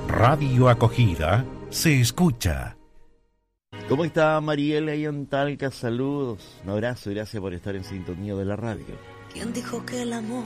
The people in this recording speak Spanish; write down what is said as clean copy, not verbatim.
Radio Acogida se escucha. ¿Cómo está Mariela y en Talca? Saludos, un abrazo y gracias por estar en sintonía de la radio. ¿Quién dijo que el amor